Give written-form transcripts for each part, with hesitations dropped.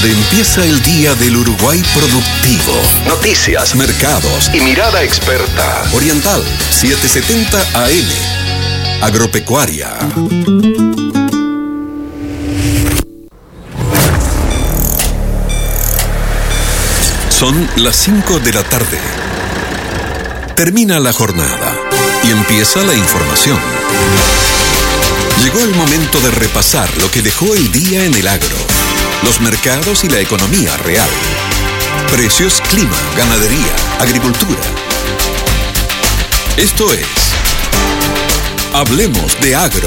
donde empieza el día del Uruguay productivo. Noticias, mercados y mirada experta. Oriental 770 AM. Agropecuaria. Son las 5 de la tarde. Termina la jornada y empieza la información. Llegó el momento de repasar lo que dejó el día en el agro, los mercados y la economía real. Precios, clima, ganadería, agricultura. Esto es Hablemos de Agro.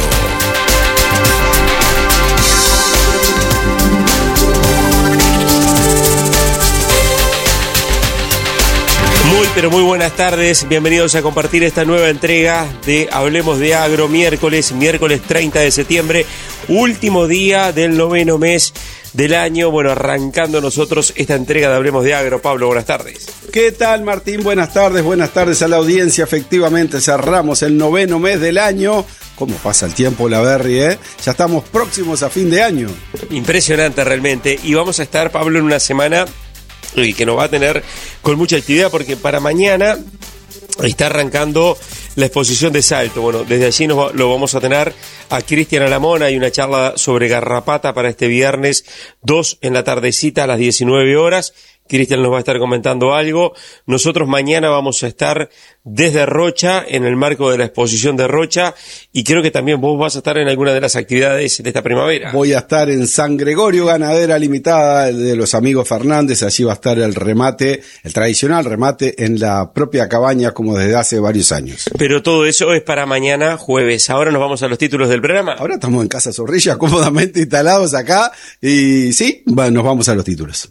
Muy buenas tardes, bienvenidos a compartir esta nueva entrega de Hablemos de Agro, miércoles 30 de septiembre, último día del 9º mes del año. Bueno, arrancando nosotros esta entrega de Hablemos de Agro. Pablo, buenas tardes. ¿Qué tal, Martín? Buenas tardes a la audiencia. Efectivamente, cerramos el 9º mes del año. ¿Cómo pasa el tiempo, la Berry, Ya estamos próximos a fin de año. Impresionante realmente, y vamos a estar, Pablo, en una semana y que nos va a tener con mucha actividad, porque para mañana está arrancando la exposición de Salto. Bueno, desde allí lo vamos a tener a Cristian Alamón. Hay una charla sobre garrapata para este viernes 2 en la tardecita a las 19 horas. Cristian nos va a estar comentando algo. Nosotros mañana vamos a estar desde Rocha, en el marco de la exposición de Rocha, y creo que también vos vas a estar en alguna de las actividades de esta primavera. Voy a estar en San Gregorio, Ganadera Limitada de los amigos Fernández. Allí va a estar el remate, el tradicional remate en la propia cabaña, como desde hace varios años. Pero todo eso es para mañana jueves. Ahora nos vamos a los títulos del programa. Ahora estamos en Casa Zorrilla, cómodamente instalados acá, y sí, nos vamos a los títulos.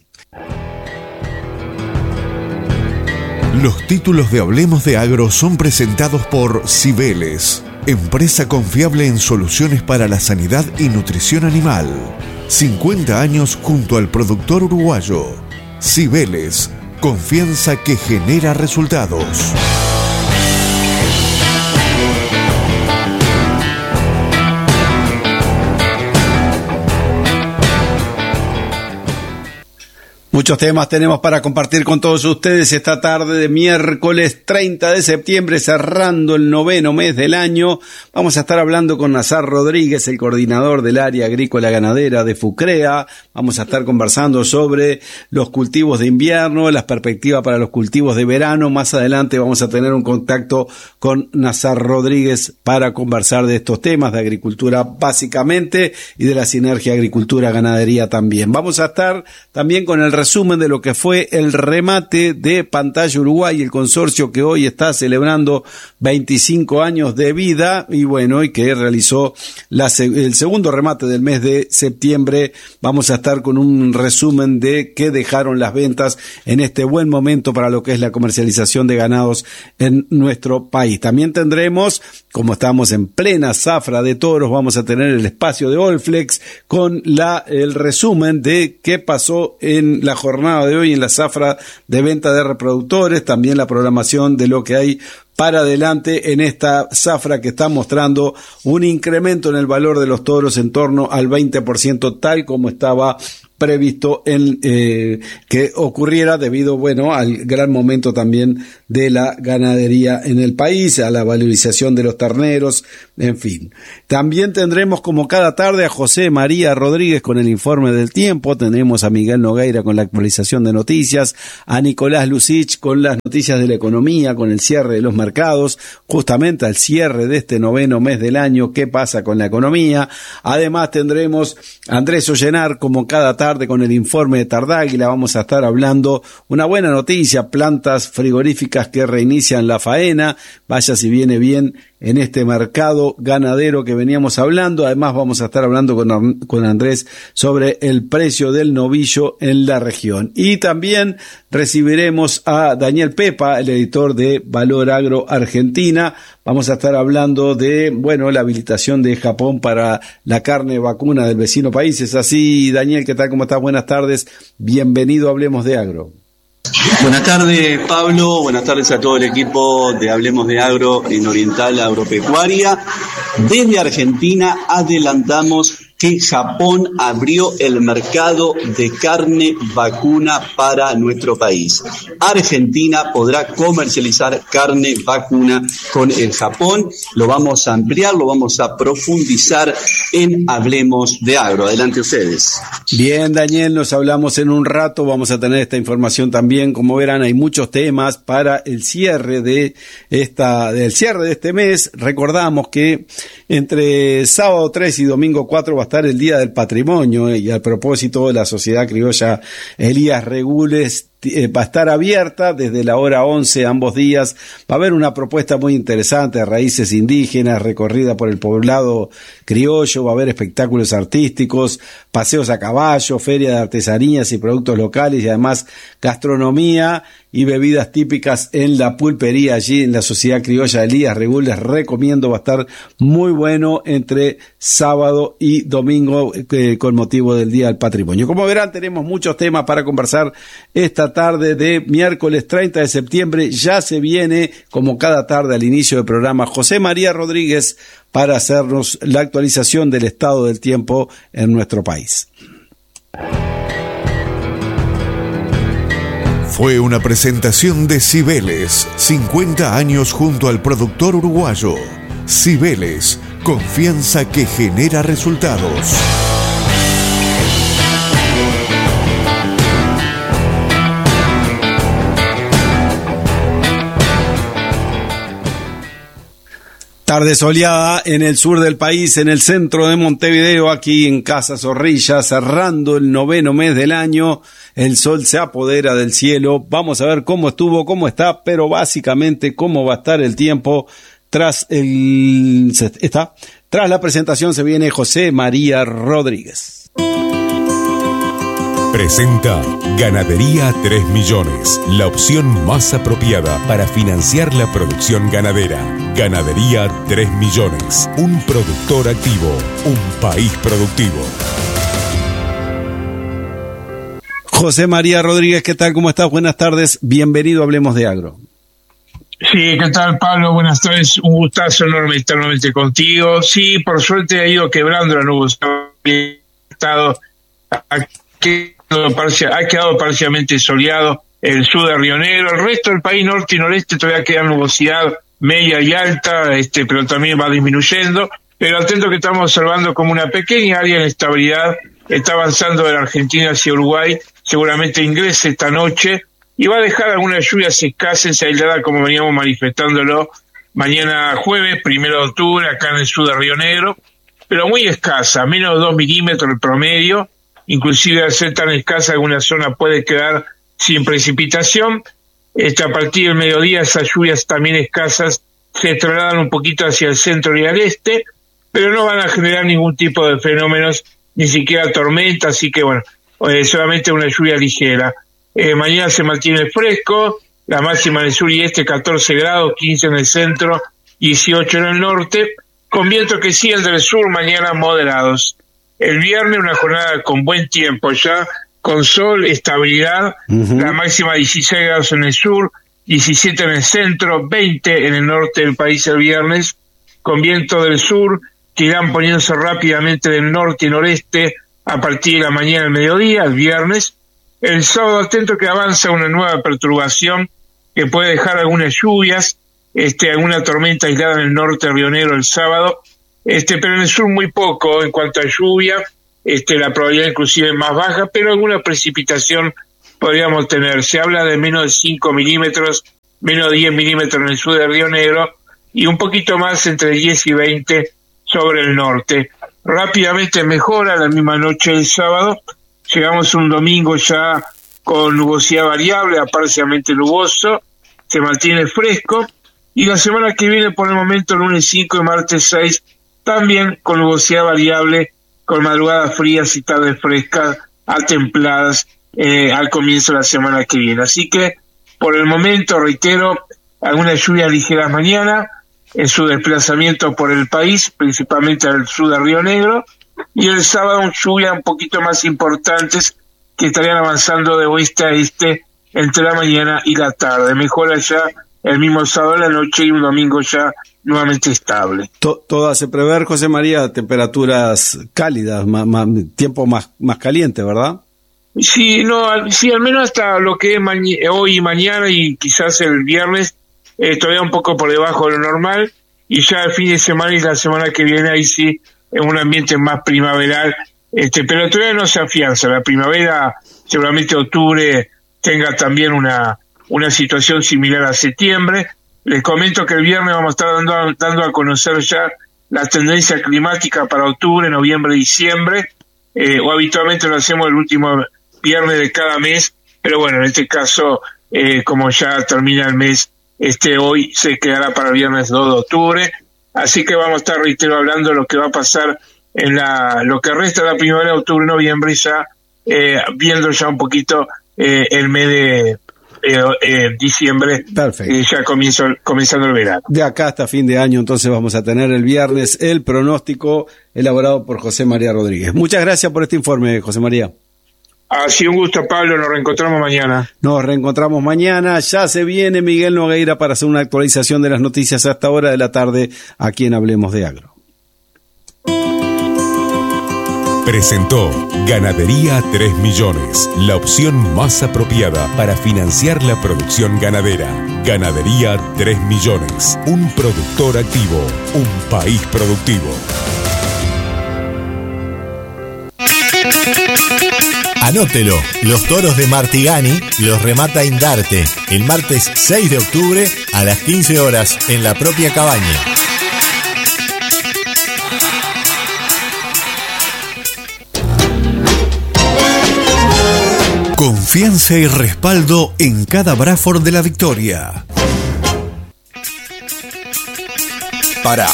Los títulos de Hablemos de Agro son presentados por Cibeles, empresa confiable en soluciones para la sanidad y nutrición animal. 50 años junto al productor uruguayo. Cibeles, confianza que genera resultados. Muchos temas tenemos para compartir con todos ustedes esta tarde de miércoles 30 de septiembre, cerrando el 9º mes del año. Vamos a estar hablando con Nazar Rodríguez, el coordinador del área agrícola ganadera de FUCREA. Vamos a estar conversando sobre los cultivos de invierno, las perspectivas para los cultivos de verano. Más adelante vamos a tener un contacto con Nazar Rodríguez para conversar de estos temas de agricultura básicamente y de la sinergia agricultura-ganadería también. Vamos a estar también con el resumen de lo que fue el remate de Pantalla Uruguay, el consorcio que hoy está celebrando 25 años de vida y bueno, y que realizó el segundo remate del mes de septiembre. Vamos a estar con un resumen de qué dejaron las ventas en este buen momento para lo que es la comercialización de ganados en nuestro país. También tendremos, como estamos en plena zafra de toros, vamos a tener el espacio de Olflex con el resumen de qué pasó en la jornada de hoy en la zafra de venta de reproductores, también la programación de lo que hay para adelante en esta zafra que está mostrando un incremento en el valor de los toros en torno al 20%, tal como estaba previsto que ocurriera debido, al gran momento también de la ganadería en el país, a la valorización de los terneros, en fin. También tendremos como cada tarde a José María Rodríguez con el informe del tiempo, tendremos a Miguel Nogueira con la actualización de noticias, a Nicolás Lucich con las noticias de la economía, con el cierre de los mercados, justamente al cierre de este 9º mes del año, qué pasa con la economía. Además tendremos a Andrés Ollenar como cada tarde con el informe de Tardáguila. Vamos a estar hablando una buena noticia, plantas frigoríficas que reinician la faena, vaya si viene bien en este mercado ganadero que veníamos hablando. Además vamos a estar hablando con Andrés sobre el precio del novillo en la región. Y también recibiremos a Daniel Pepa, el editor de Valor Agro Argentina. Vamos a estar hablando de, la habilitación de Japón para la carne vacuna del vecino país. Es así, Daniel, ¿qué tal? ¿Cómo estás? Buenas tardes. Bienvenido a Hablemos de Agro. Buenas tardes, Pablo. Buenas tardes a todo el equipo de Hablemos de Agro en Oriental Agropecuaria. Desde Argentina adelantamos que que Japón abrió el mercado de carne vacuna para nuestro país. Argentina podrá comercializar carne vacuna con el Japón. Lo vamos a ampliar, lo vamos a profundizar en Hablemos de Agro. Adelante ustedes. Bien, Daniel, nos hablamos en un rato, vamos a tener esta información también. Como verán, hay muchos temas para el cierre del cierre de este mes. Recordamos que entre sábado 3 y domingo 4 va a estar el Día del Patrimonio, y a propósito, la Sociedad Criolla Elías Regules va a estar abierta desde la hora 11 ambos días. Va a haber una propuesta muy interesante de raíces indígenas, recorrida por el poblado criollo, va a haber espectáculos artísticos, paseos a caballo, feria de artesanías y productos locales, y además gastronomía y bebidas típicas en la pulpería allí en la Sociedad Criolla Elías Regules. Les recomiendo, va a estar muy bueno entre sábado y domingo con motivo del Día del Patrimonio. Como verán, tenemos muchos temas para conversar esta tarde de miércoles 30 de septiembre. Ya se viene, como cada tarde al inicio del programa, José María Rodríguez para hacernos la actualización del estado del tiempo en nuestro país. Fue una presentación de Cibeles, 50 años junto al productor uruguayo. Cibeles, confianza que genera resultados. Tarde soleada en el sur del país, en el centro de Montevideo, aquí en Casa Zorrilla, cerrando el 9º mes del año. El sol se apodera del cielo. Vamos a ver cómo estuvo, cómo está, pero básicamente cómo va a estar el tiempo tras la presentación. Se viene José María Rodríguez. Presenta Ganadería 3 Millones, la opción más apropiada para financiar la producción ganadera. Ganadería 3 Millones, un productor activo, un país productivo. José María Rodríguez, ¿qué tal? ¿Cómo estás? Buenas tardes, bienvenido a Hablemos de Agro. Sí, ¿qué tal, Pablo? Buenas tardes, un gustazo enorme estar nuevamente contigo. Sí, por suerte ha ido quebrando la nubosidad, ha quedado parcialmente soleado el sur de Río Negro. El resto del país, norte y noreste, todavía queda nubosidad media y alta, pero también va disminuyendo. Pero atento que estamos observando como una pequeña área de estabilidad está avanzando de la Argentina hacia Uruguay, seguramente ingrese esta noche y va a dejar algunas lluvias escasas y aisladas, como veníamos manifestándolo mañana jueves, 1 de octubre, acá en el sur de Río Negro, pero muy escasa, menos de 2 milímetros el promedio. Inclusive al ser tan escasa, alguna zona puede quedar sin precipitación. A partir del mediodía esas lluvias también escasas se trasladan un poquito hacia el centro y al este, pero no van a generar ningún tipo de fenómenos, ni siquiera tormenta, así que bueno, solamente una lluvia ligera. Mañana se mantiene fresco, la máxima en el sur y este 14 grados, 15 en el centro, 18 en el norte, con vientos que siguen del sur mañana moderados. El viernes una jornada con buen tiempo ya, con sol, estabilidad, la máxima 16 grados en el sur, 17 en el centro, 20 en el norte del país el viernes, con viento del sur que irán poniéndose rápidamente del norte y noreste a partir de la mañana al mediodía, el viernes. El sábado atento que avanza una nueva perturbación que puede dejar algunas lluvias, alguna tormenta aislada en el norte de Río Negro el sábado, pero en el sur muy poco en cuanto a lluvia, la probabilidad inclusive es más baja, pero alguna precipitación podríamos tener. Se habla de menos de 5 milímetros, menos de 10 milímetros en el sur de Río Negro y un poquito más entre 10 y 20 sobre el norte. Rápidamente mejora la misma noche del sábado, llegamos un domingo ya con nubosidad variable a parcialmente nuboso, se mantiene fresco, y la semana que viene por el momento, lunes 5 y martes 6, también con nubosidad variable, con madrugadas frías y tardes frescas a templadas al comienzo de la semana que viene. Así que, por el momento, reitero, algunas lluvias ligeras mañana, en su desplazamiento por el país, principalmente al sur de Río Negro, y el sábado lluvias un poquito más importantes que estarían avanzando de oeste a este entre la mañana y la tarde. Mejora ya el mismo sábado en la noche y un domingo ya nuevamente estable. Todo hace prever, José María, temperaturas cálidas, tiempo más caliente, ¿verdad? Sí, al menos hasta lo que es hoy y mañana y quizás el viernes, todavía un poco por debajo de lo normal, y ya el fin de semana y la semana que viene ahí sí, en un ambiente más primaveral, pero todavía no se afianza. La primavera, seguramente octubre tenga también una situación similar a septiembre. Les comento que el viernes vamos a estar dando a conocer ya la tendencia climática para octubre, noviembre, diciembre, o habitualmente lo hacemos el último viernes de cada mes, pero bueno, en este caso, como ya termina el mes, hoy se quedará para el viernes 2 de octubre, así que vamos a estar, reitero, hablando de lo que va a pasar en lo que resta de la primavera, octubre, noviembre, y ya viendo ya un poquito el mes de diciembre. Perfecto. Ya comenzando el verano. De acá hasta fin de año, entonces vamos a tener el viernes el pronóstico elaborado por José María Rodríguez. Muchas gracias por este informe, José María. Ha sido un gusto, Pablo. Nos reencontramos mañana. Nos reencontramos mañana. Ya se viene Miguel Nogueira para hacer una actualización de las noticias a esta hora de la tarde aquí en Hablemos de Agro. Presentó Ganadería 3 Millones, la opción más apropiada para financiar la producción ganadera. Ganadería 3 Millones, un productor activo, un país productivo. Anótelo, los toros de Martigani los remata Indarte el martes 6 de octubre a las 15 horas en la propia cabaña. Confianza y respaldo en cada Braford de la victoria. Para.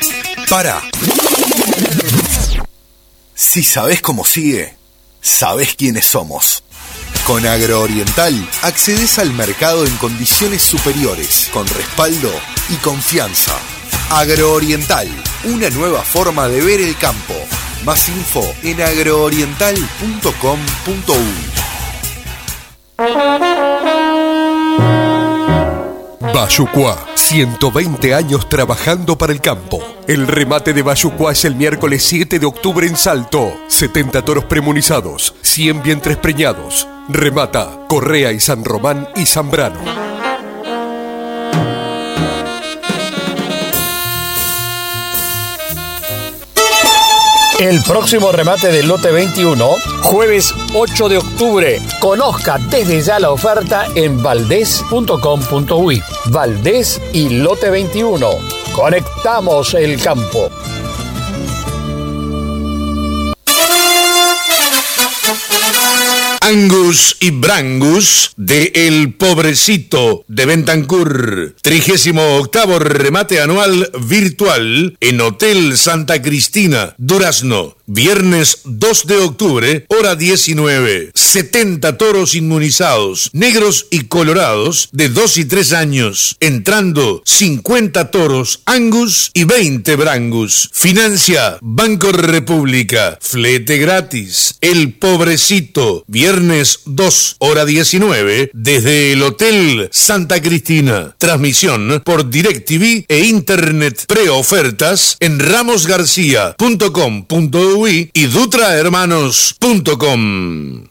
Si sabés cómo sigue, sabés quiénes somos. Con Agrooriental accedes al mercado en condiciones superiores, con respaldo y confianza. Agrooriental, una nueva forma de ver el campo. Más info en agrooriental.com.uy. Bayucuá, 120 años trabajando para el campo. El remate de Bayucuá es el miércoles 7 de octubre en Salto. 70 toros premunizados, 100 vientres preñados. Remata Correa y San Román y Zambrano. El próximo remate del lote 21, jueves 8 de octubre. Conozca desde ya la oferta en valdés.com.uy. Valdés y lote 21. Conectamos el campo. Angus y Brangus de El Pobrecito de Bentancur. 38º remate anual virtual en Hotel Santa Cristina, Durazno. Viernes 2 de octubre, hora 19. 70 toros inmunizados, negros y colorados, de 2 y 3 años. Entrando 50 toros Angus y 20 Brangus. Financia Banco República. Flete gratis. El Pobrecito. Viernes 2, hora 19, desde el Hotel Santa Cristina. Transmisión por DirecTV e Internet. Preofertas en ramosgarcia.com.uy y dutrahermanos.com.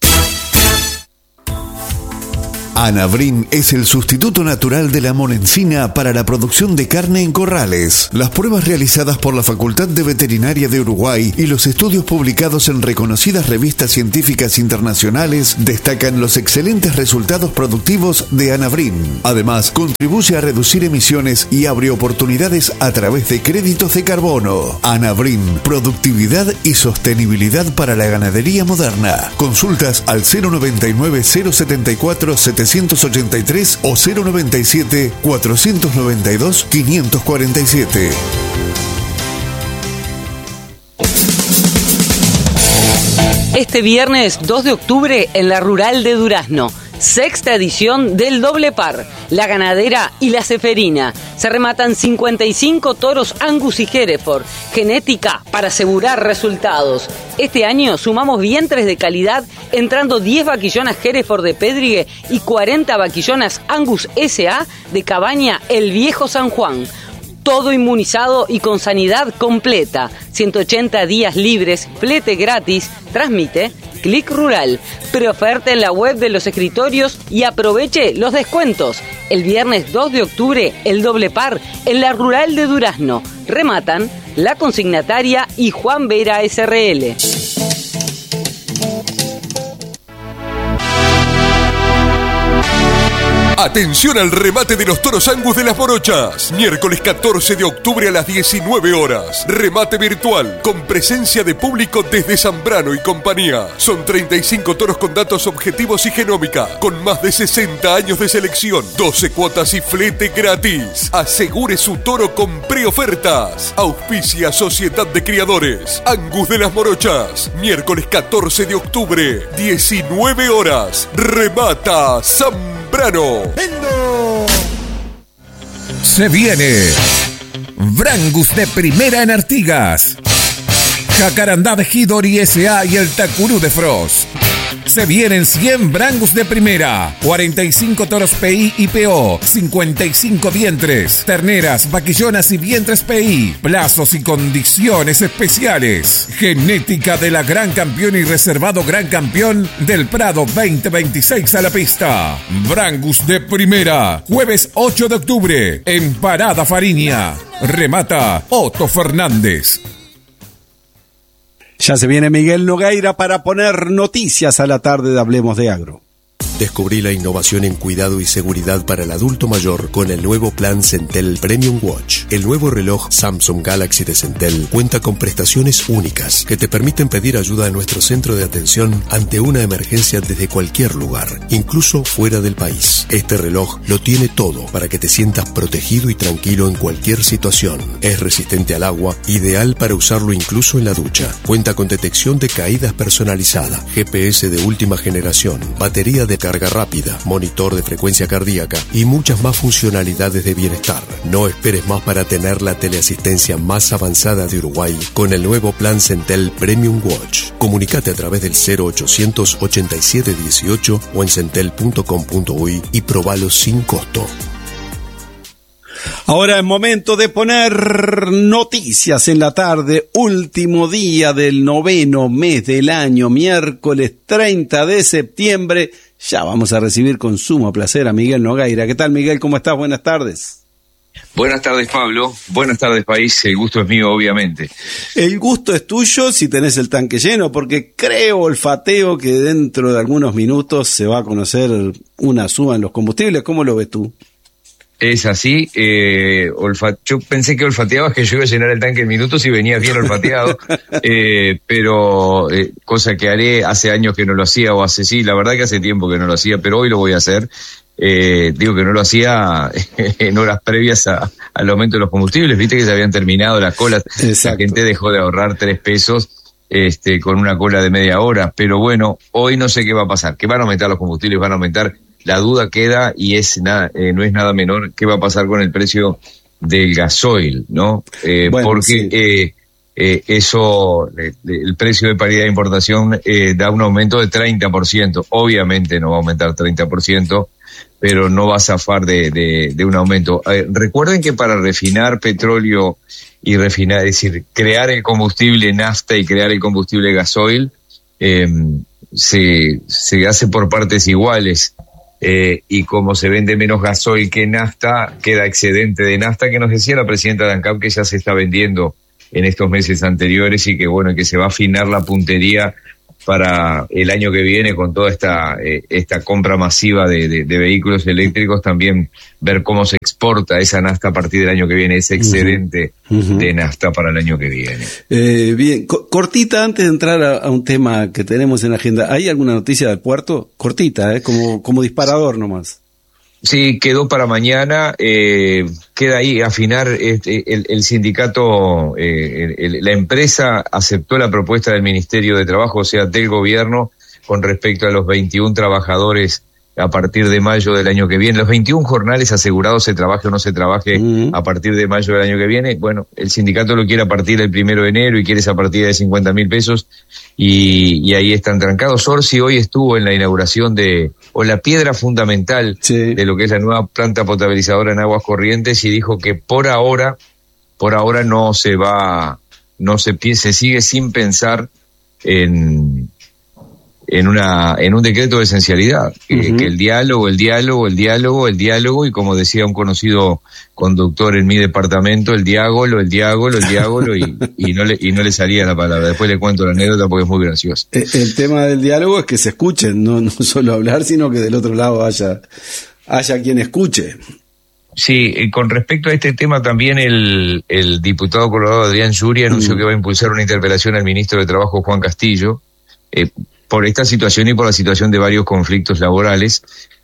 Anabrin es el sustituto natural de la monencina para la producción de carne en corrales. Las pruebas realizadas por la Facultad de Veterinaria de Uruguay y los estudios publicados en reconocidas revistas científicas internacionales destacan los excelentes resultados productivos de Anabrin. Además, contribuye a reducir emisiones y abre oportunidades a través de créditos de carbono. Anabrin, productividad y sostenibilidad para la ganadería moderna. Consultas al 099-074-783 o 097-492-547. Este viernes 2 de octubre en la Rural de Durazno, sexta edición del Doble Par, la ganadera y la ceferina. Se rematan 55 toros Angus y Hereford, genética para asegurar resultados. Este año sumamos vientres de calidad, entrando 10 vaquillonas Hereford de Pedrigue y 40 vaquillonas Angus SA de Cabaña El Viejo San Juan. Todo inmunizado y con sanidad completa. 180 días libres, flete gratis. Transmite Clic Rural. Preoferta en la web de los escritorios y aproveche los descuentos. El viernes 2 de octubre, el doble par en la Rural de Durazno. Rematan La Consignataria y Juan Vera SRL. Atención al remate de los toros Angus de las Morochas. Miércoles 14 de octubre a las 19 horas. Remate virtual con presencia de público desde Zambrano y compañía. Son 35 toros con datos objetivos y genómica, con más de 60 años de selección, 12 cuotas y flete gratis. Asegure su toro con preofertas. Auspicia Sociedad de Criadores Angus de las Morochas. Miércoles 14 de octubre, 19 horas. Remata Zambrano. Se viene Brangus de primera en Artigas, Jacarandá de Hidori S.A. y el Tacurú de Frost. Se vienen 100 Brangus de primera, 45 toros PI y PO, 55 vientres, terneras, vaquillonas y vientres PI, plazos y condiciones especiales. Genética de la Gran Campeón y reservado Gran Campeón del Prado 2026 a la pista. Brangus de primera, jueves 8 de octubre, en Parada Fariña. Remata Otto Fernández. Ya se viene Miguel Nogueira para poner noticias a la tarde de Hablemos de Agro. Descubrí la innovación en cuidado y seguridad para el adulto mayor con el nuevo plan Centel Premium Watch. El nuevo reloj Samsung Galaxy de Centel cuenta con prestaciones únicas que te permiten pedir ayuda a nuestro centro de atención ante una emergencia desde cualquier lugar, incluso fuera del país. Este reloj lo tiene todo para que te sientas protegido y tranquilo en cualquier situación. Es resistente al agua, ideal para usarlo incluso en la ducha. Cuenta con detección de caídas personalizada, GPS de última generación, batería de carga rápida, monitor de frecuencia cardíaca y muchas más funcionalidades de bienestar. No esperes más para tener la teleasistencia más avanzada de Uruguay con el nuevo plan Centel Premium Watch. Comunicate a través del 0800 87 18 o en centel.com.uy y probalo sin costo. Ahora es momento de poner noticias en la tarde, último día del 9º mes del año, miércoles 30 de septiembre. Ya vamos a recibir con sumo placer a Miguel Nogueira. ¿Qué tal, Miguel? ¿Cómo estás? Buenas tardes. Buenas tardes, Pablo. Buenas tardes, país. El gusto es mío, obviamente. El gusto es tuyo si tenés el tanque lleno, porque olfateo que dentro de algunos minutos se va a conocer una suba en los combustibles. ¿Cómo lo ves tú? Es así, yo pensé que olfateabas que yo iba a llenar el tanque en minutos y venía bien olfateado, pero cosa que haré, hace años que no lo hacía, la verdad que hace tiempo que no lo hacía, pero hoy lo voy a hacer. Digo que no lo hacía en horas previas al aumento de los combustibles, viste que se habían terminado las colas. Exacto. La gente dejó de ahorrar 3 pesos con una cola de media hora, pero bueno, hoy no sé qué va a pasar, que van a aumentar los combustibles, van a aumentar. La duda queda y no es nada menor qué va a pasar con el precio del gasoil, ¿no? Porque sí. El precio de paridad de importación da un aumento de 30%. Obviamente no va a aumentar 30%, pero no va a zafar de un aumento. Recuerden que para refinar petróleo y refinar, es decir, crear el combustible nafta y crear el combustible gasoil, se hace por partes iguales. Y como se vende menos gasoil que nafta, queda excedente de nafta, que nos decía la presidenta de ANCAP que ya se está vendiendo en estos meses anteriores y que bueno, que se va a afinar la puntería para el año que viene con toda esta compra masiva de vehículos eléctricos, también ver cómo se exporta esa nafta a partir del año que viene, ese excedente de nafta para el año que viene. Bien, cortita antes de entrar a un tema que tenemos en la agenda, ¿hay alguna noticia del puerto? Cortita, como disparador nomás. Sí, quedó para mañana, queda ahí afinar el sindicato, la empresa aceptó la propuesta del Ministerio de Trabajo, o sea, del gobierno, con respecto a los 21 trabajadores a partir de mayo del año que viene. Los 21 jornales asegurados, se trabaje o no se trabaje a partir de mayo del año que viene. Bueno, el sindicato lo quiere a partir del 1 de enero y quiere esa partida de 50.000 pesos y ahí están trancados. Orsi hoy estuvo en la inauguración o la piedra fundamental de lo que es la nueva planta potabilizadora en Aguas Corrientes y dijo que por ahora por ahora se sigue sin pensar en un decreto de esencialidad, que el diálogo, y como decía un conocido conductor en mi departamento, el diágolo, y no le salía la palabra. Después le cuento la anécdota porque es muy graciosa. El tema del diálogo es que se escuchen, no solo hablar, sino que del otro lado haya quien escuche. Sí, con respecto a este tema también el diputado colorado Adrián Yuria anunció que va a impulsar una interpelación al ministro de Trabajo Juan Castillo, por esta situación y por la situación de varios conflictos laborales.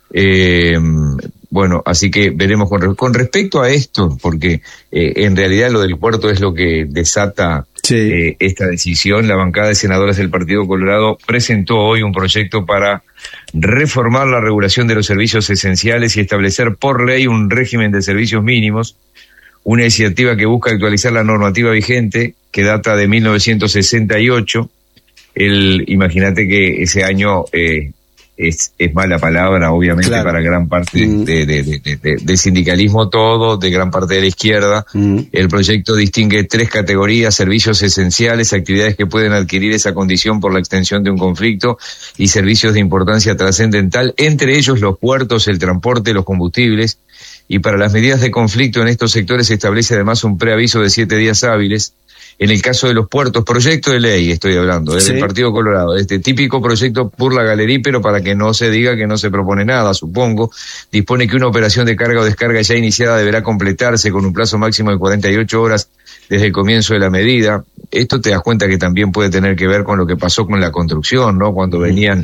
Bueno, así que veremos con respecto a esto, porque en realidad lo del puerto es lo que desata esta decisión. La bancada de senadores del Partido Colorado presentó hoy un proyecto para reformar la regulación de los servicios esenciales y establecer por ley un régimen de servicios mínimos, una iniciativa que busca actualizar la normativa vigente, que data de 1968. Imagínate que ese año es mala palabra, obviamente, claro, para gran parte del sindicalismo todo, de gran parte de la izquierda. El proyecto distingue 3 categorías: servicios esenciales, actividades que pueden adquirir esa condición por la extensión de un conflicto, y servicios de importancia trascendental, entre ellos los puertos, el transporte, los combustibles. Y para las medidas de conflicto en estos sectores se establece además un preaviso de 7 días hábiles. En el caso de los puertos, proyecto de ley, estoy hablando, del Partido Colorado, este típico proyecto por la galería, pero para que no se diga que no se propone nada, supongo, dispone que una operación de carga o descarga ya iniciada deberá completarse con un plazo máximo de 48 horas desde el comienzo de la medida. Esto te das cuenta que también puede tener que ver con lo que pasó con la construcción, ¿no? Cuando venían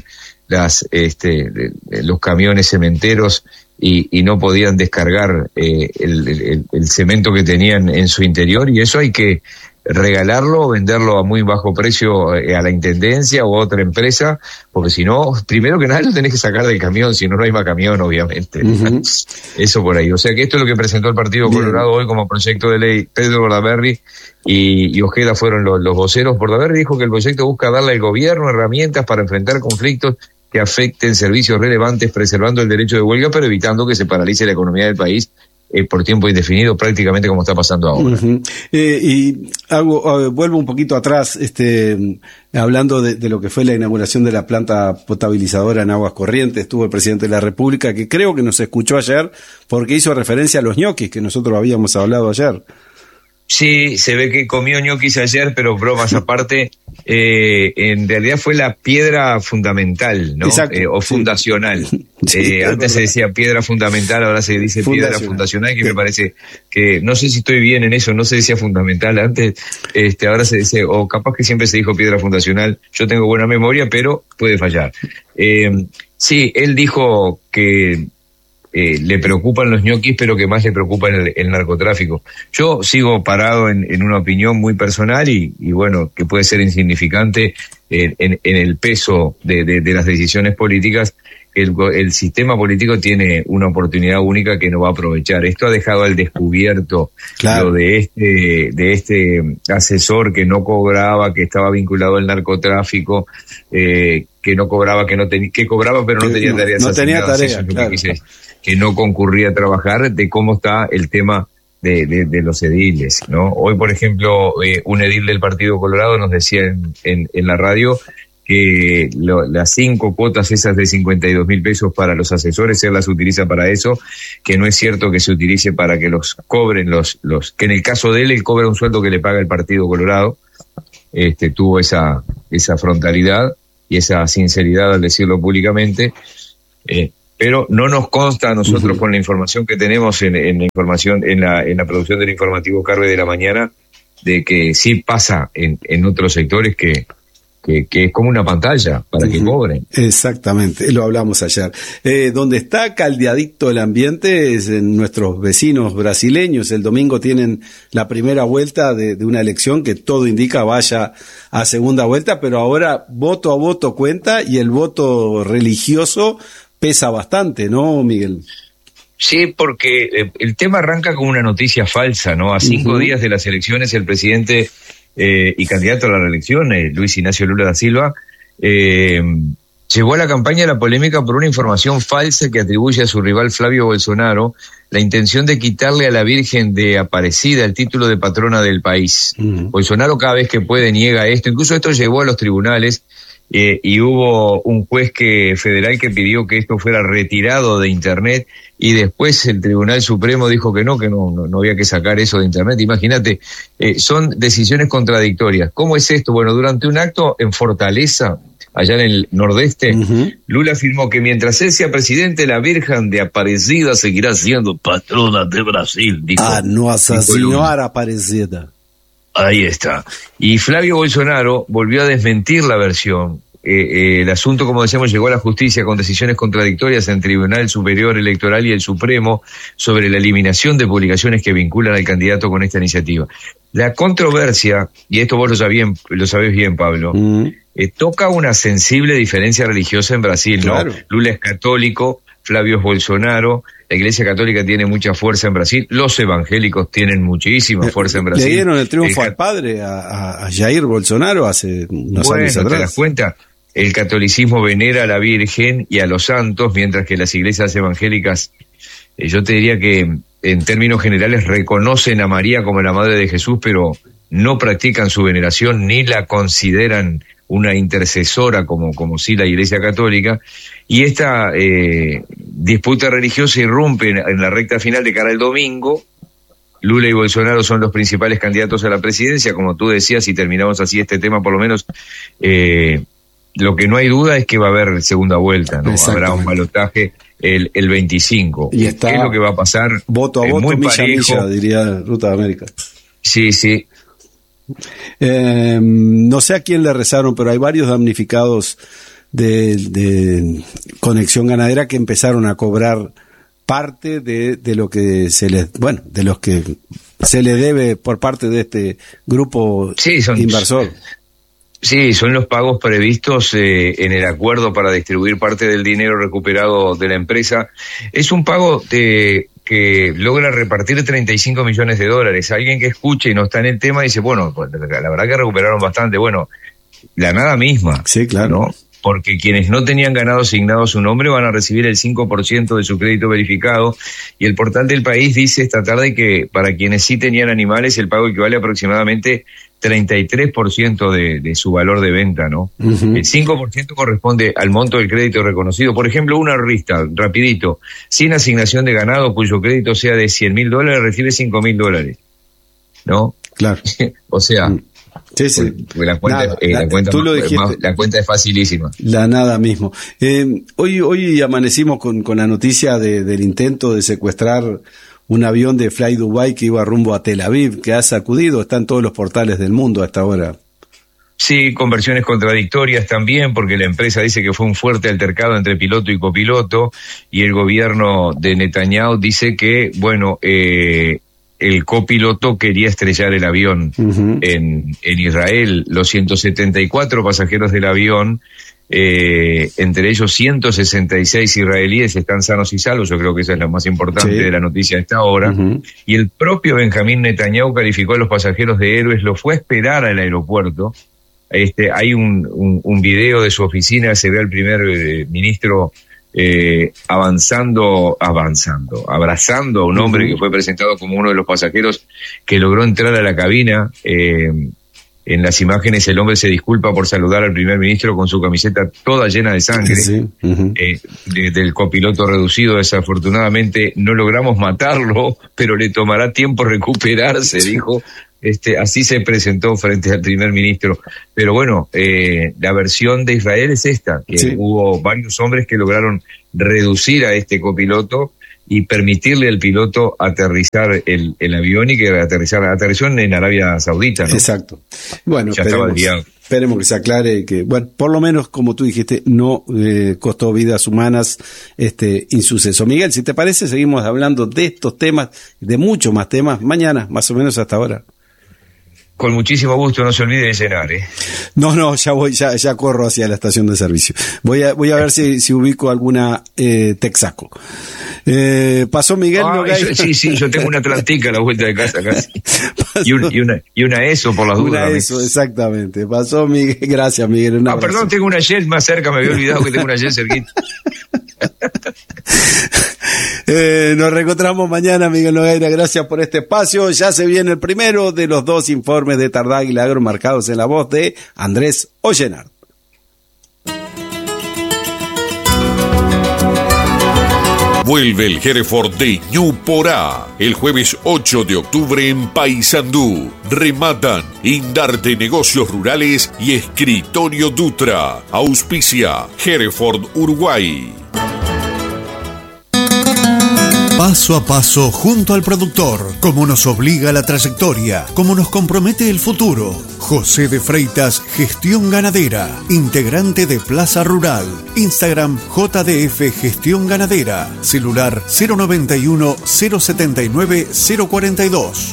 los camiones cementeros y no podían descargar el cemento que tenían en su interior, y eso hay que regalarlo o venderlo a muy bajo precio a la intendencia o a otra empresa, porque si no, primero que nada lo tenés que sacar del camión, si no, no hay más camión, obviamente. Eso por ahí. O sea que esto es lo que presentó el Partido Colorado hoy como proyecto de ley. Pedro Bordaberry y Ojeda fueron los voceros. Bordaberry dijo que el proyecto busca darle al gobierno herramientas para enfrentar conflictos que afecten servicios relevantes, preservando el derecho de huelga, pero evitando que se paralice la economía del país por tiempo indefinido, prácticamente como está pasando ahora. Vuelvo un poquito atrás, hablando de lo que fue la inauguración de la planta potabilizadora en Aguas Corrientes. Estuvo el presidente de la República, que creo que nos escuchó ayer, porque hizo referencia a los ñoquis que nosotros habíamos hablado ayer. Sí, se ve que comió ñoquis ayer, pero bromas aparte, en realidad fue la piedra fundamental, ¿no? O fundacional. Antes se decía piedra fundamental, ahora se dice piedra fundacional, que me parece que, no sé si estoy bien en eso, no se decía fundamental antes, ahora se dice, o capaz que siempre se dijo piedra fundacional. Yo tengo buena memoria, pero puede fallar. Sí, él dijo que le preocupan los ñoquis, pero que más le preocupa el narcotráfico. Yo sigo parado en una opinión muy personal y bueno, que puede ser insignificante en el peso de las decisiones políticas. El sistema político tiene una oportunidad única que no va a aprovechar. Esto ha dejado al descubierto lo de este asesor que no cobraba, que estaba vinculado al narcotráfico, que no cobraba, que cobraba pero no tenía tareas asignadas. No tenía tareas, que no concurría a trabajar, de cómo está el tema de los ediles, ¿no? Hoy, por ejemplo, un edil del Partido Colorado nos decía en la radio que las 5 cuotas esas de 52.000 pesos para los asesores, él las utiliza para eso, que no es cierto que se utilice para que los cobren que en el caso de él cobra un sueldo que le paga el Partido Colorado. Tuvo esa frontalidad y esa sinceridad al decirlo públicamente, pero no nos consta a nosotros con la información que tenemos en la producción del informativo Carve de la mañana, de que sí pasa en otros sectores que es como una pantalla para que cobren. Exactamente, lo hablamos ayer. Donde está caldeadito el ambiente es en nuestros vecinos brasileños. El domingo tienen la primera vuelta de una elección que todo indica vaya a segunda vuelta, pero ahora voto a voto cuenta y el voto religioso pesa bastante, ¿no, Miguel? Sí, porque el tema arranca con una noticia falsa, ¿no? A 5 días de las elecciones, el presidente y candidato a la reelección, Luis Ignacio Lula da Silva, Llegó a la campaña la polémica por una información falsa que atribuye a su rival Flavio Bolsonaro la intención de quitarle a la Virgen de Aparecida el título de patrona del país. Bolsonaro cada vez que puede niega esto, incluso esto llevó a los tribunales y hubo un juez federal que pidió que esto fuera retirado de Internet y después el Tribunal Supremo dijo que no había que sacar eso de Internet. Imagínate, son decisiones contradictorias. ¿Cómo es esto? Bueno, durante un acto en Fortaleza, allá en el nordeste, Lula afirmó que mientras él sea presidente, la Virgen de Aparecida seguirá siendo patrona de Brasil. Dijo, Nossa Senhora Aparecida. Ahí está. Y Flavio Bolsonaro volvió a desmentir la versión. El asunto, como decíamos, llegó a la justicia con decisiones contradictorias en el Tribunal Superior Electoral y el Supremo sobre la eliminación de publicaciones que vinculan al candidato con esta iniciativa. La controversia, y esto vos lo sabés bien, Pablo, toca una sensible diferencia religiosa en Brasil, ¿no? Claro. Lula es católico, Flavio es Bolsonaro, la Iglesia Católica tiene mucha fuerza en Brasil, los evangélicos tienen muchísima fuerza en Brasil. Le dieron el triunfo al padre, a Jair Bolsonaro, hace unos años atrás. ¿Te das cuenta? El catolicismo venera a la Virgen y a los santos, mientras que las iglesias evangélicas, yo te diría que en términos generales reconocen a María como la madre de Jesús, pero no practican su veneración ni la consideran una intercesora como sí la Iglesia Católica, y esta disputa religiosa irrumpe en la recta final de cara al domingo. Lula y Bolsonaro son los principales candidatos a la presidencia, como tú decías, y terminamos así este tema, por lo menos lo que no hay duda es que va a haber segunda vuelta, ¿no? Habrá un balotaje el 25. Y está, ¿qué es lo que va a pasar? Voto a voto, muy milla a parejo. milla, diría Ruta de América. Sí, sí. No sé a quién le rezaron, pero hay varios damnificados de Conexión Ganadera que empezaron a cobrar parte de lo que de los que se le debe por parte de este grupo inversor. Sí, son los pagos previstos en el acuerdo para distribuir parte del dinero recuperado de la empresa. Es un pago que logra repartir 35 millones de dólares. Alguien que escuche y no está en el tema dice, bueno, pues, la verdad que recuperaron bastante. Bueno, la nada misma. Sí, claro. ¿No? Porque quienes no tenían ganado asignado su nombre van a recibir el 5% de su crédito verificado, y el portal del País dice esta tarde que para quienes sí tenían animales el pago equivale a aproximadamente 33% de su valor de venta, ¿no? El 5% corresponde al monto del crédito reconocido. Por ejemplo, una rista, rapidito, sin asignación de ganado cuyo crédito sea de $100,000 recibe $5,000, ¿no? Claro. O sea... Sí, sí. La cuenta, la cuenta es facilísima. La nada mismo. Hoy amanecimos con la noticia del intento de secuestrar un avión de Fly Dubai que iba rumbo a Tel Aviv, que ha sacudido, está en todos los portales del mundo hasta ahora. Sí, con versiones contradictorias también, porque la empresa dice que fue un fuerte altercado entre piloto y copiloto, y el gobierno de Netanyahu dice que, bueno, el copiloto quería estrellar el avión en Israel. Los 174 pasajeros del avión, entre ellos 166 israelíes, están sanos y salvos. Yo creo que esa es la más importante de la noticia a esta hora. Y el propio Benjamín Netanyahu calificó a los pasajeros de héroes, los fue a esperar al aeropuerto. Hay un video de su oficina, se ve al primer ministro abrazando a un hombre que fue presentado como uno de los pasajeros que logró entrar a la cabina. En las imágenes el hombre se disculpa por saludar al primer ministro con su camiseta toda llena de sangre. Del copiloto reducido. Desafortunadamente no logramos matarlo, pero le tomará tiempo recuperarse, dijo. Así se presentó frente al primer ministro. Pero bueno, la versión de Israel es esta, que hubo varios hombres que lograron reducir a este copiloto y permitirle al piloto aterrizar el avión, y que aterrizó en Arabia Saudita, ¿no? Exacto. Bueno, ya esperemos que se aclare que, bueno, por lo menos, como tú dijiste, no costó vidas humanas este insuceso. Miguel, si te parece, seguimos hablando de estos temas, de muchos más temas, mañana, más o menos hasta ahora. con muchísimo gusto, no se olvide de llenar. No, ya corro hacia la estación de servicio. Voy a ver si ubico alguna Texaco. Pasó Miguel Nogueira. Sí, yo tengo una Atlantica a la vuelta de casa casi. Y una ESO por las dudas. Una ESO, exactamente. Pasó Miguel, gracias Miguel. Perdón, tengo una Shell más cerca, me había olvidado que tengo una Shell cerquita. Nos reencontramos mañana, Miguel Nogueira, gracias por este espacio. Ya se viene el primero de los 2 informes de Tardáguila Agro marcados en la voz de Andrés Ollenard. Vuelve el Hereford de Ñuporá el jueves 8 de octubre en Paysandú. Rematan Indarte Negocios Rurales y Escritorio Dutra. Auspicia Hereford Uruguay. Paso a paso junto al productor, como nos obliga la trayectoria, como nos compromete el futuro. José de Freitas, Gestión Ganadera, integrante de Plaza Rural. Instagram JDF Gestión Ganadera, celular 091 079 042.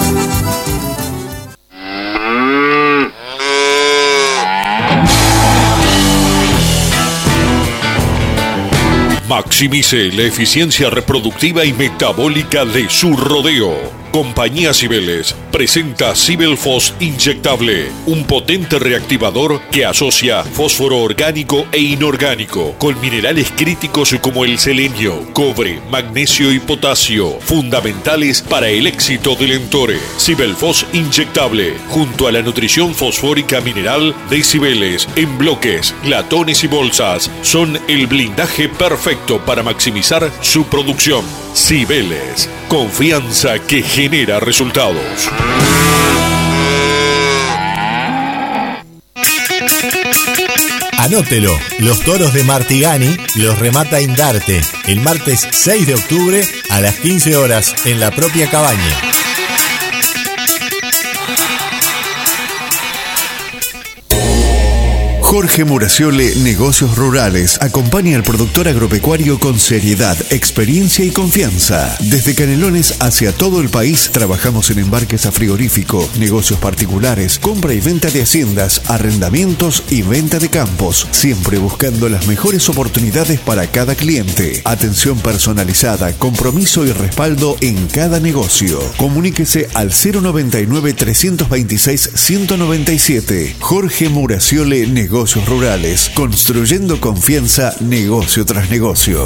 Maximice la eficiencia reproductiva y metabólica de su rodeo. Compañía Cibeles presenta Cibelfos inyectable, un potente reactivador que asocia fósforo orgánico e inorgánico con minerales críticos como el selenio, cobre, magnesio y potasio, fundamentales para el éxito del Entore. Cibelfos inyectable, junto a la nutrición fosfórica mineral de Cibeles, en bloques, latones y bolsas, son el blindaje perfecto para maximizar su producción. Cibeles, confianza que genera resultados. Anótelo, los toros de Martigani los remata Indarte el martes 6 de octubre a las 15 horas en la propia cabaña. Jorge Muraciole, Negocios Rurales, acompaña al productor agropecuario con seriedad, experiencia y confianza. Desde Canelones hacia todo el país trabajamos en embarques a frigorífico, negocios particulares, compra y venta de haciendas, arrendamientos y venta de campos, siempre buscando las mejores oportunidades para cada cliente. Atención personalizada, compromiso y respaldo en cada negocio. Comuníquese al 099 326 197. Jorge Muraciole, Negocios Rurales, construyendo confianza negocio tras negocio.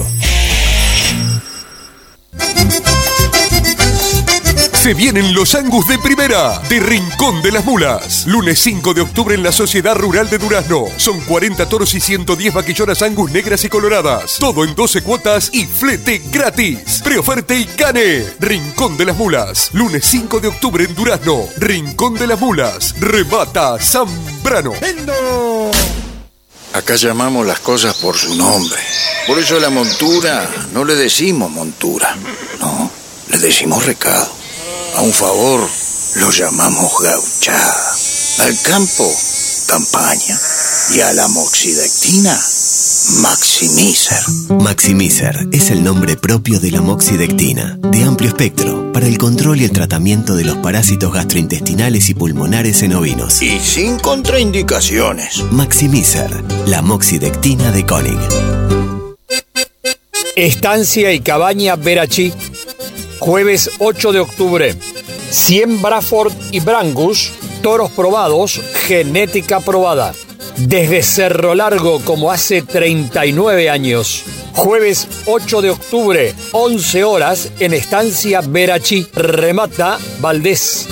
Se vienen los Angus de primera, de Rincón de las Mulas. Lunes 5 de octubre en la Sociedad Rural de Durazno. Son 40 toros y 110 vaquillonas Angus negras y coloradas. Todo en 12 cuotas y flete gratis. Preoferta y cane. Rincón de las Mulas. Lunes 5 de octubre en Durazno. Rincón de las Mulas. Remata Zambrano. Acá llamamos las cosas por su nombre. Por eso a la montura no le decimos montura. No, le decimos recado. A un favor lo llamamos gauchada. Al campo, campaña. Y a la moxidectina, Maximizer. Maximizer es el nombre propio de la moxidectina, de amplio espectro, para el control y el tratamiento de los parásitos gastrointestinales y pulmonares en ovinos. Y sin contraindicaciones. Maximizer, la moxidectina de Koenig. Estancia y Cabaña Verachí, jueves 8 de octubre. 100 Braford y Brangus, toros probados, genética probada. Desde Cerro Largo como hace 39 años. Jueves 8 de octubre, 11 horas, en Estancia Verachí. Remata Valdés.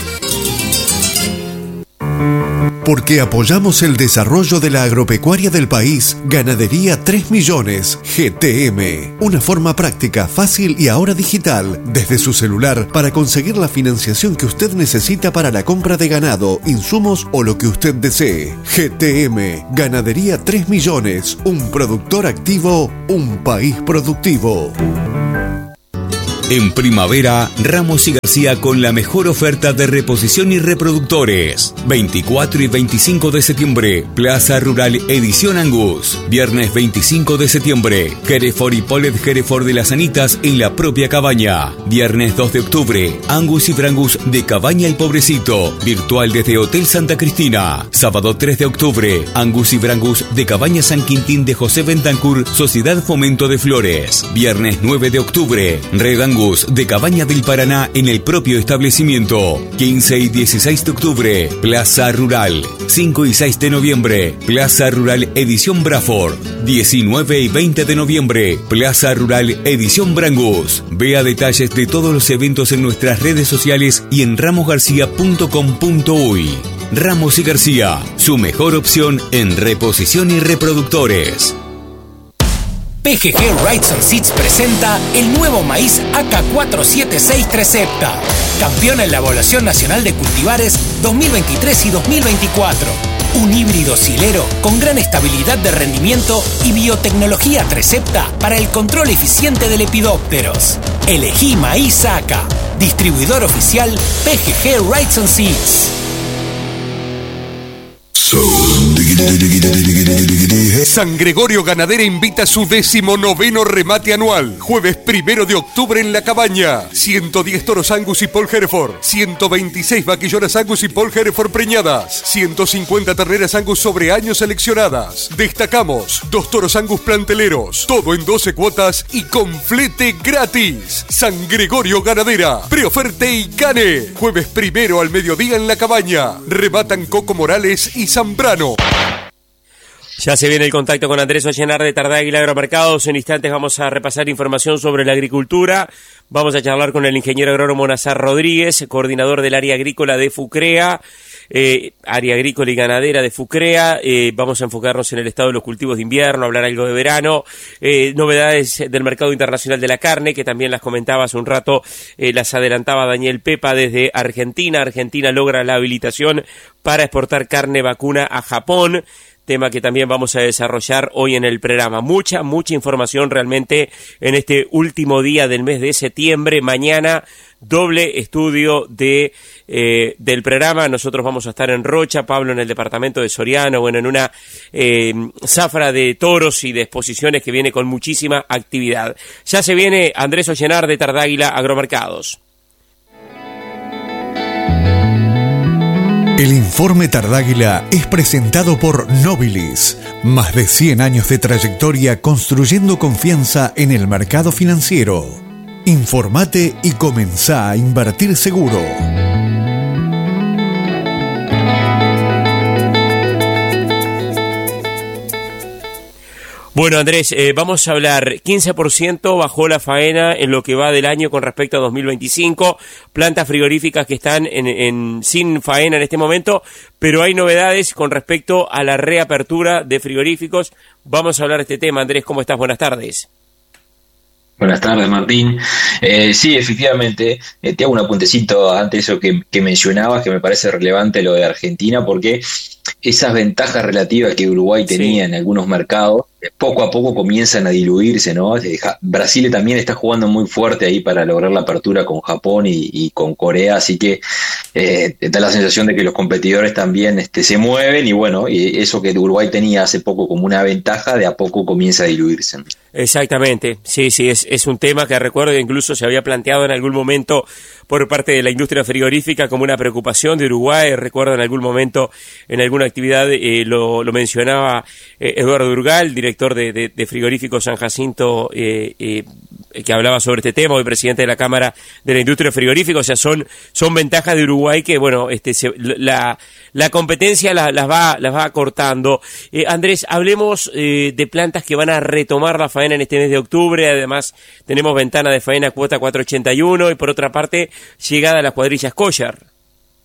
Porque apoyamos el desarrollo de la agropecuaria del país, Ganadería 3 Millones, GTM. Una forma práctica, fácil y ahora digital, desde su celular, para conseguir la financiación que usted necesita para la compra de ganado, insumos o lo que usted desee. GTM, Ganadería 3 Millones, un productor activo, un país productivo. En primavera, Ramos y García con la mejor oferta de reposición y reproductores. 24 y 25 de septiembre, Plaza Rural Edición Angus. Viernes 25 de septiembre, Hereford y Polet Hereford de las Anitas en la propia cabaña. Viernes 2 de octubre, Angus y Brangus de Cabaña El Pobrecito, virtual desde Hotel Santa Cristina. Sábado 3 de octubre, Angus y Brangus de Cabaña San Quintín de José Bentancur, Sociedad Fomento de Flores. Viernes 9 de octubre, Red Angus de Cabaña del Paraná en el propio establecimiento. 15 y 16 de octubre, Plaza Rural. 5 y 6 de noviembre, Plaza Rural Edición Braford. 19 y 20 de noviembre, Plaza Rural Edición Brangus. Vea detalles de todos los eventos en nuestras redes sociales y en ramosgarcia.com.uy. Ramos y García, su mejor opción en reposición y reproductores. PGG Rides and Seeds presenta el nuevo maíz AK476 Trecepta, campeón en la Evaluación Nacional de Cultivares 2023 y 2024. Un híbrido silero con gran estabilidad de rendimiento y biotecnología Trecepta para el control eficiente de lepidópteros. Elegí maíz AK, distribuidor oficial PGG Rides and Seeds. San Gregorio Ganadera invita a su 19º remate anual. Jueves 1 de octubre en La Cabaña. 110 toros Angus y Paul Hereford. 126 vaquillonas Angus y Paul Hereford preñadas. 150 terneras Angus sobre años seleccionadas. Destacamos 2 toros Angus planteleros. Todo en 12 cuotas y con flete gratis. San Gregorio Ganadera. Preoferte y Cane. Jueves 1 al mediodía en La Cabaña. Rematan Coco Morales y Zambrano. Ya se viene el contacto con Andrés Ollenar de Tardáguila Agromercados. En instantes vamos a repasar información sobre la agricultura. Vamos a charlar con el ingeniero agrónomo Nazar Rodríguez, coordinador del área agrícola de FUCREA, área agrícola y ganadera de FUCREA. Vamos a enfocarnos en el estado de los cultivos de invierno, hablar algo de verano, novedades del mercado internacional de la carne, que también las comentaba hace un rato, las adelantaba Daniel Pepa desde Argentina. Argentina logra la habilitación para exportar carne vacuna a Japón, tema que también vamos a desarrollar hoy en el programa. Mucha información realmente en este último día del mes de septiembre. Mañana, doble estudio del programa. Nosotros vamos a estar en Rocha, Pablo en el departamento de Soriano, bueno, en una zafra de toros y de exposiciones que viene con muchísima actividad. Ya se viene Andrés Ollenar de Tardáguila Agromercados. El informe Tardáguila es presentado por Nobilis. Más de 100 años de trayectoria construyendo confianza en el mercado financiero. Informate y comenzá a invertir seguro. Bueno, Andrés, vamos a hablar, 15% bajó la faena en lo que va del año con respecto a 2025, plantas frigoríficas que están sin faena en este momento, pero hay novedades con respecto a la reapertura de frigoríficos. Vamos a hablar de este tema. Andrés, ¿cómo estás? Buenas tardes. Buenas tardes, Martín. Sí, efectivamente, te hago un apuntecito ante eso que mencionabas, que me parece relevante lo de Argentina, porque esas ventajas relativas que Uruguay tenía en algunos mercados, poco a poco comienzan a diluirse, ¿no? Brasil también está jugando muy fuerte ahí para lograr la apertura con Japón y con Corea, así que da la sensación de que los competidores también se mueven y bueno, y eso que Uruguay tenía hace poco como una ventaja, de a poco comienza a diluirse. Exactamente, sí, es un tema que recuerdo que incluso se había planteado en algún momento por parte de la industria frigorífica como una preocupación de Uruguay. Recuerdo en algún momento, en alguna actividad, lo mencionaba Eduardo Urgal, director de Frigorífico San Jacinto, que hablaba sobre este tema, hoy presidente de la Cámara de la Industria Frigorífica. O sea, son ventajas de Uruguay que, bueno, la competencia las va acortando. Andrés, hablemos de plantas que van a retomar la faena en este mes de octubre. Además, tenemos ventana de faena cuota 481 y por otra parte, llegada a las cuadrillas Collar.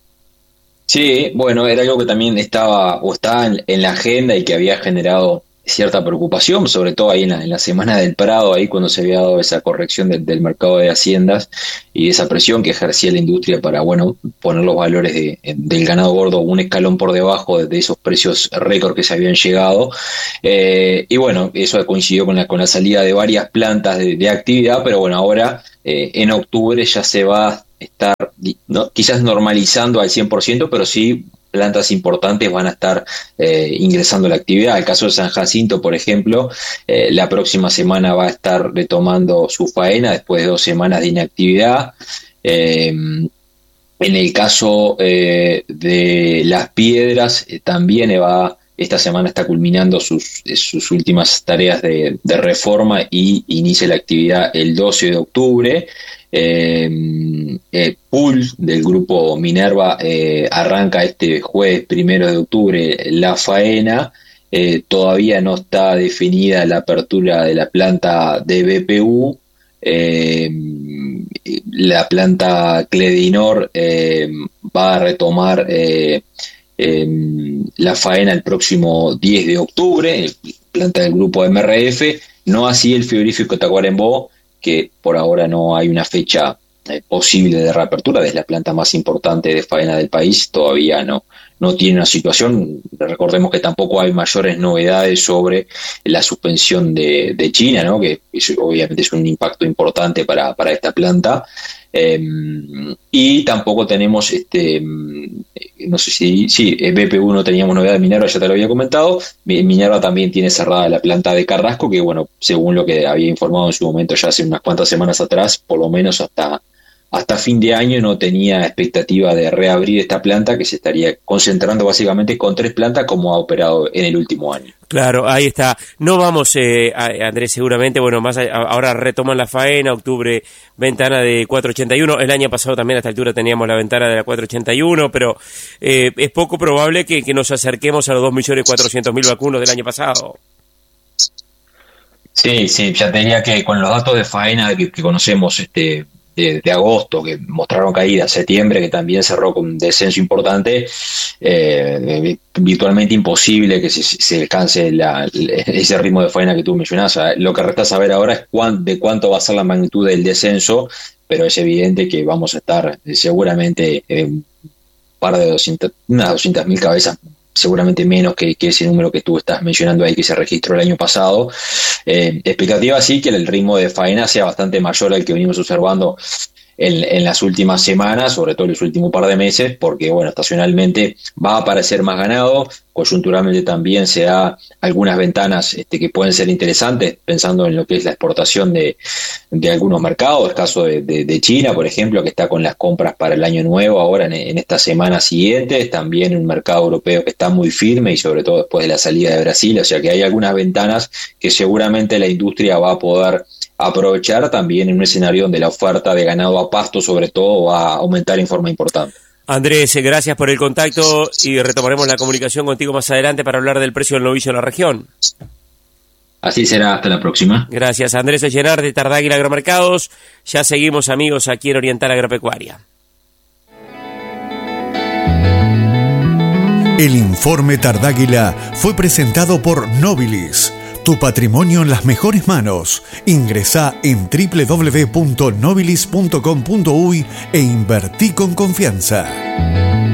Sí, bueno, era algo que también estaba en la agenda y que había generado cierta preocupación, sobre todo ahí en la semana del Prado, ahí cuando se había dado esa corrección del mercado de haciendas y esa presión que ejercía la industria para, bueno, poner los valores del ganado gordo un escalón por debajo de esos precios récord que se habían llegado. Y bueno, eso coincidió con la salida de varias plantas de actividad, pero bueno, ahora en octubre ya se va a estar quizás normalizando al 100%, pero sí plantas importantes van a estar ingresando a la actividad. El caso de San Jacinto, por ejemplo, la próxima semana va a estar retomando su faena después de 2 semanas de inactividad. En el caso de Las Piedras, también esta semana está culminando sus últimas tareas de reforma y inicia la actividad el 12 de octubre. Pool del grupo Minerva arranca este jueves 1 de octubre la faena. Todavía no está definida la apertura de la planta de BPU. La planta Cledinor va a retomar la faena el próximo 10 de octubre, planta del grupo MRF, no así el frigorífico Tacuarembó, que por ahora no hay una fecha posible de reapertura, es la planta más importante de faena del país, todavía no tiene una situación. Recordemos que tampoco hay mayores novedades sobre la suspensión de China, ¿no? Que obviamente es un impacto importante para esta planta. Y tampoco tenemos no sé si BPU no teníamos novedad de Minerva, ya te lo había comentado. Minerva también tiene cerrada la planta de Carrasco, que bueno, según lo que había informado en su momento ya hace unas cuantas semanas atrás, por lo menos hasta fin de año no tenía expectativa de reabrir esta planta, que se estaría concentrando básicamente con 3 plantas como ha operado en el último año. Claro, ahí está. No vamos, Andrés, seguramente, bueno, ahora retoman la faena, octubre, ventana de 481. El año pasado también a esta altura teníamos la ventana de la 481, pero es poco probable que nos acerquemos a los 2.400.000 vacunos del año pasado. Sí, ya te diría que con los datos de faena que conocemos de agosto, que mostraron caída, septiembre, que también cerró con un descenso importante, virtualmente imposible que se alcance ese ritmo de faena que tú mencionás. Lo que resta saber ahora es de cuánto va a ser la magnitud del descenso, pero es evidente que vamos a estar seguramente un par de unas 200.000 cabezas, seguramente menos que ese número que tú estás mencionando ahí que se registró el año pasado. Expectativa sí que el ritmo de faena sea bastante mayor al que venimos observando en las últimas semanas, sobre todo en los últimos par de meses, porque bueno, estacionalmente va a aparecer más ganado, coyunturalmente también se da algunas ventanas que pueden ser interesantes, pensando en lo que es la exportación de algunos mercados, el caso de China, por ejemplo, que está con las compras para el año nuevo ahora en estas semanas siguientes, también un mercado europeo que está muy firme y sobre todo después de la salida de Brasil, o sea que hay algunas ventanas que seguramente la industria va a poder aprovechar también en un escenario donde la oferta de ganado a pasto sobre todo va a aumentar en forma importante. Andrés, gracias por el contacto y retomaremos la comunicación contigo más adelante para hablar del precio del novillo en la región. Así será, hasta la próxima. Gracias, Andrés Ollenar de Tardáguila Agromercados. Ya seguimos, amigos, aquí en Oriental Agropecuaria. El informe Tardáguila fue presentado por Nobilis. Tu patrimonio en las mejores manos. Ingresá en www.nobilis.com.uy e invertí con confianza.